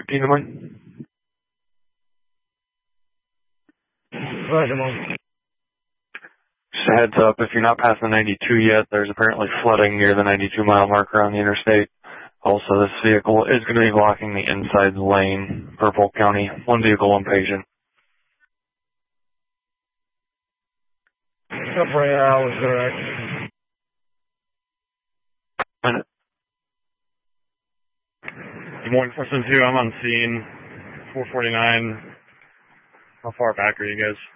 15 Des Moines. Right, Des Moines. Just a heads up, if you're not past the 92 yet, there's apparently flooding near the 92-mile marker on the interstate. Also, this vehicle is going to be blocking the inside lane for Polk County. One vehicle, one patient. Separated hours, correct. Minute. Des Moines 472, I'm on scene. 449. How far back are you guys?